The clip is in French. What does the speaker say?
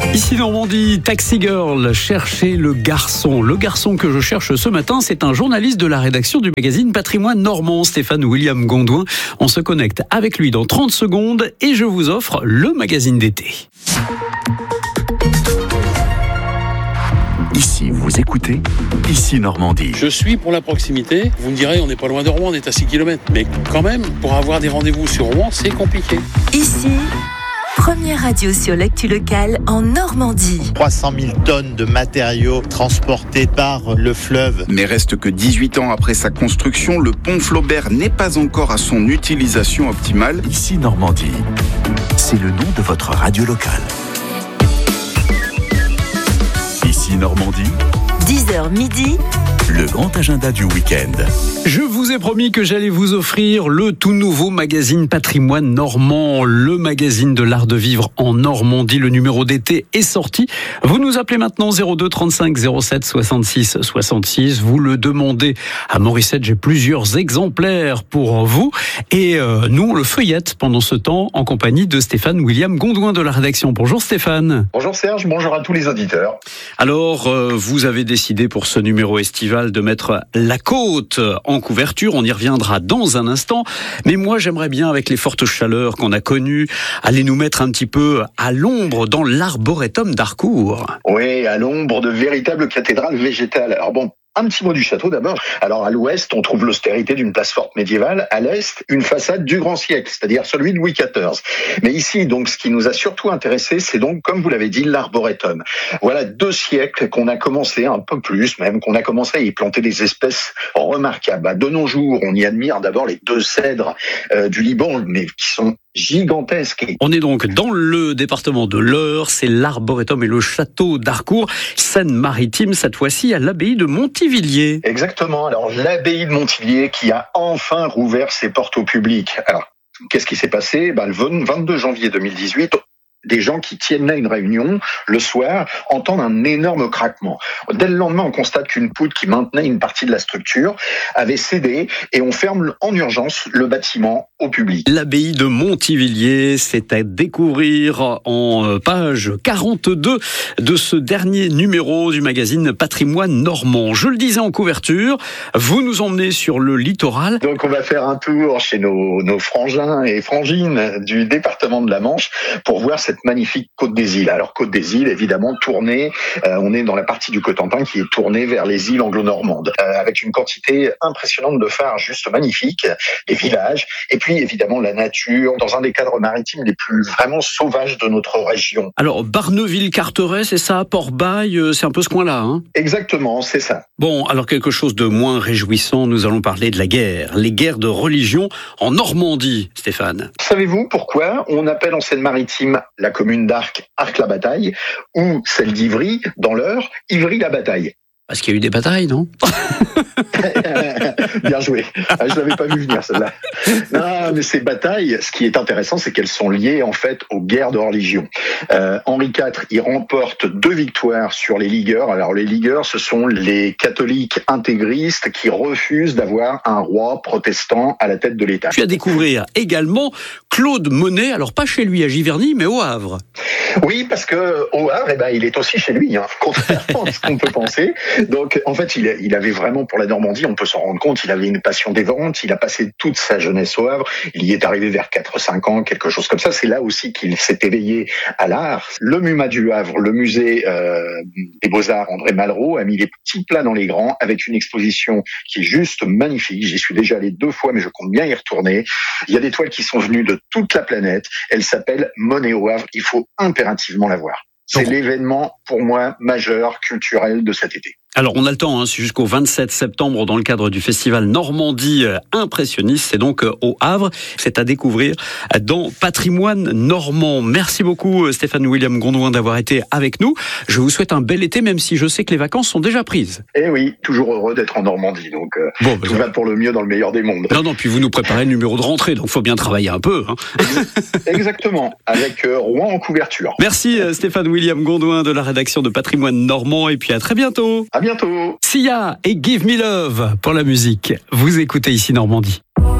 Ici Normandie, Taxi Girl, cherchez le garçon. Le garçon que je cherche ce matin, c'est un journaliste de la rédaction du magazine Patrimoine Normand, Stéphane William Gondouin. On se connecte avec lui dans 30 secondes et je vous offre le magazine d'été. Ici, vous écoutez Ici Normandie. Je suis pour la proximité. Vous me direz, on n'est pas loin de Rouen, on est à 6 km. Mais quand même, pour avoir des rendez-vous sur Rouen, c'est compliqué. Ici, première radio sur l'actu locale en Normandie. 300 000 tonnes de matériaux transportés par le fleuve. Mais reste que 18 ans après sa construction, le pont Flaubert n'est pas encore à son utilisation optimale. Ici Normandie, c'est le nom de votre radio locale. Ici Normandie, 10h midi, le grand agenda du week-end. Je vous ai promis que j'allais vous offrir le tout nouveau magazine Patrimoine Normand, le magazine de l'art de vivre en Normandie. Le numéro d'été est sorti. Vous nous appelez maintenant 02 35 07 66 66. Vous le demandez à Morissette. J'ai plusieurs exemplaires pour vous. Et nous, on le feuillette pendant ce temps en compagnie de Stéphane William Gondouin de la rédaction. Bonjour Stéphane. Bonjour Serge, bonjour à tous les auditeurs. Alors, vous avez décidé pour ce numéro estival de mettre la côte en couverture. On y reviendra dans un instant. Mais moi, j'aimerais bien, avec les fortes chaleurs qu'on a connues, aller nous mettre un petit peu à l'ombre dans l'arboretum d'Harcourt. Oui, à l'ombre de véritables cathédrales végétales. Alors bon, un petit mot du château d'abord. Alors à l'ouest, on trouve l'austérité d'une place forte médiévale. À l'est, une façade du grand siècle, c'est-à-dire celui de Louis XIV. Mais ici, donc, ce qui nous a surtout intéressé, c'est donc, comme vous l'avez dit, l'arboretum. Voilà 2 siècles qu'on a commencé, un peu plus même, qu'on a commencé à y planter des espèces remarquables. De nos jours, on y admire d'abord les 2 cèdres du Liban, mais qui sont gigantesques. On est donc dans le département de l'Eure, c'est l'arboretum et le château d'Harcourt, Seine-Maritime, cette fois-ci à l'abbaye de Montivilliers. Exactement. Alors, l'abbaye de Montivilliers qui a enfin rouvert ses portes au public. Alors, qu'est-ce qui s'est passé ? Le 22 janvier 2018, des gens qui tiennent là une réunion le soir entendent un énorme craquement. Dès le lendemain, on constate qu'une poutre qui maintenait une partie de la structure avait cédé et on ferme en urgence le bâtiment au public. L'abbaye de Montivilliers, c'est à découvrir en page 42 de ce dernier numéro du magazine Patrimoine Normand. Je le disais en couverture, vous nous emmenez sur le littoral. Donc on va faire un tour chez nos frangins et frangines du département de la Manche pour voir cette magnifique Côte des Îles. Alors Côte des Îles, évidemment, tournée, on est dans la partie du Cotentin qui est tournée vers les îles anglo-normandes, avec une quantité impressionnante de phares juste magnifiques, les villages, et puis évidemment la nature, dans un des cadres maritimes les plus vraiment sauvages de notre région. Alors Barneville-Carteret, c'est ça, Port-Bail, c'est un peu ce coin-là, hein ? Exactement, c'est ça. Bon, alors quelque chose de moins réjouissant, nous allons parler de la guerre, les guerres de religion en Normandie, Stéphane. Savez-vous pourquoi on appelle en Seine-Maritime la commune d'Arc, Arc-la-Bataille, ou celle d'Ivry, dans l'Eure, Ivry-la-Bataille? Parce qu'il y a eu des batailles, non ? Bien joué. Je l'avais pas vu venir, celle-là. Non, mais ces batailles, ce qui est intéressant, c'est qu'elles sont liées, en fait, aux guerres de religion. Henri IV, il remporte 2 victoires sur les ligueurs. Alors, les ligueurs, ce sont les catholiques intégristes qui refusent d'avoir un roi protestant à la tête de l'État. Puis à découvrir également Claude Monet, alors pas chez lui à Giverny, mais au Havre. Oui, parce que au Havre, il est aussi chez lui, contrairement à ce qu'on peut penser. Donc, en fait, il avait vraiment, pour la Normandie, on peut s'en rendre compte, il avait une passion dévorante, il a passé toute sa jeunesse au Havre, il y est arrivé vers 4-5 ans, quelque chose comme ça. C'est là aussi qu'il s'est éveillé à l'art. Le MUMA du Havre, le musée des Beaux-Arts André Malraux, a mis les petits plats dans les grands, avec une exposition qui est juste magnifique. J'y suis déjà allé 2 fois, mais je compte bien y retourner. Il y a des toiles qui sont venues de toute la planète. Elle s'appelle Monet au Havre. Il faut impérativement la voir. C'est l'événement, pour moi, majeur, culturel de cet été. Alors, on a le temps, c'est jusqu'au 27 septembre dans le cadre du festival Normandie Impressionniste. C'est donc au Havre. C'est à découvrir dans Patrimoine Normand. Merci beaucoup, Stéphane William Gondouin, d'avoir été avec nous. Je vous souhaite un bel été, même si je sais que les vacances sont déjà prises. Eh oui, toujours heureux d'être en Normandie. Donc, tout va pour le mieux dans le meilleur des mondes. Non, puis vous nous préparez le numéro de rentrée, donc il faut bien travailler un peu. Exactement, avec Rouen en couverture. Merci, Stéphane William Gondouin de la rédaction de Patrimoine Normand. Et puis à très bientôt. À bientôt. Sia et Give Me Love pour la musique. Vous écoutez Ici Normandie.